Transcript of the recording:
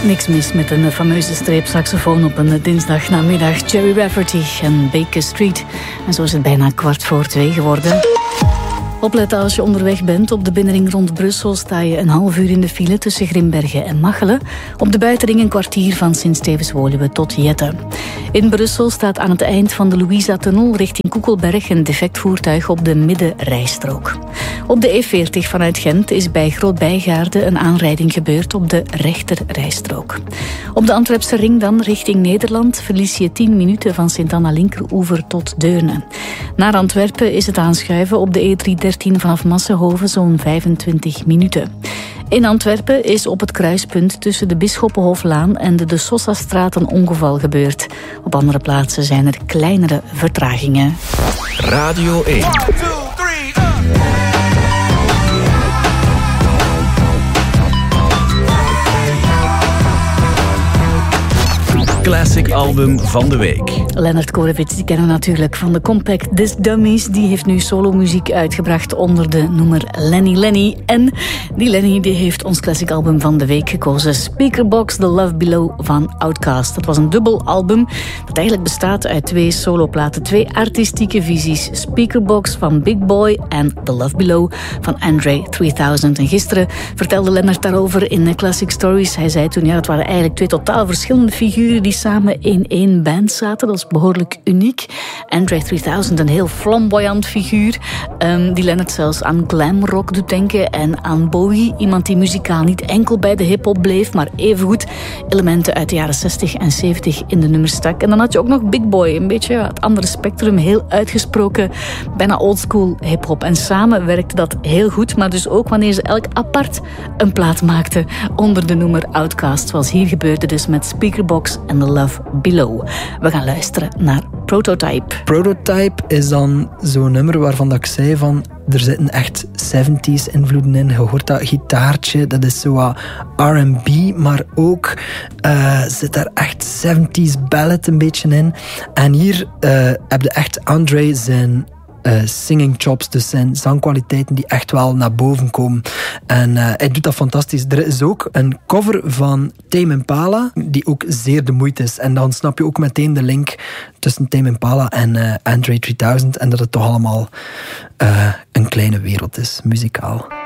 Niks mis met een fameuze streepsaxofoon op een dinsdagnamiddag. Gerry Rafferty en Baker Street. En zo is het bijna 2:15 geworden. Opletten als je onderweg bent. Op de binnenring rond Brussel sta je een half uur in de file tussen Grimbergen en Machelen. Op de buitenring een kwartier van Sint-Stevens-Woluwe tot Jette. In Brussel staat aan het eind van de Louisa-tunnel richting Koekelberg een defect voertuig op de middenrijstrook. Op de E40 vanuit Gent is bij Groot-Bijgaarde een aanrijding gebeurd op de rechterrijstrook. Op de Antwerpse ring dan richting Nederland verlies je 10 minuten van Sint-Anna-Linkeroever tot Deurne. Naar Antwerpen is het aanschuiven op de E313 vanaf Massenhoven zo'n 25 minuten. In Antwerpen is op het kruispunt tussen de Bisschoppenhoflaan en de Sossa-straat een ongeval gebeurd. Op andere plaatsen zijn er kleinere vertragingen. Radio 1. Classic album van de week. Leonard Korevits, die kennen we natuurlijk van de Compact Disc Dummies. Die heeft nu solomuziek uitgebracht onder de noemer Lenny. En die Lenny die heeft ons classic album van de week gekozen. Speakerboxx, The Love Below van Outkast. Dat was een dubbel album dat eigenlijk bestaat uit 2 soloplaten. 2 artistieke visies. Speakerboxx van Big Boy en The Love Below van Andre 3000. En gisteren vertelde Leonard daarover in Classic Stories. Hij zei toen, ja, het waren eigenlijk 2 totaal verschillende figuren die samen in 1 band zaten. Dat is behoorlijk uniek. Andre 3000, een heel flamboyant figuur, die Leonard zelfs aan glamrock doet denken en aan Bowie. Iemand die muzikaal niet enkel bij de hiphop bleef, maar evengoed elementen uit de jaren 60 en 70 in de nummers stak. En dan had je ook nog Big Boy, een beetje het andere spectrum, heel uitgesproken, bijna oldschool hiphop. En samen werkte dat heel goed, maar dus ook wanneer ze elk apart een plaat maakten onder de noemer Outkast, zoals hier gebeurde dus met Speakerboxx en The Love Below. We gaan luisteren naar Prototype. Prototype is dan zo'n nummer waarvan dat ik zei van er zitten echt 70s invloeden in. Je hoort dat gitaartje, dat is zo wat R&B, maar ook zit daar echt 70s ballad een beetje in. En hier heb je echt Andre zijn singing chops, dus zijn zangkwaliteiten die echt wel naar boven komen. En hij doet dat fantastisch. Er is ook een cover van Tame Impala, die ook zeer de moeite is. En dan snap je ook meteen de link tussen Tame Impala en Andre 3000 en dat het toch allemaal een kleine wereld is, muzikaal.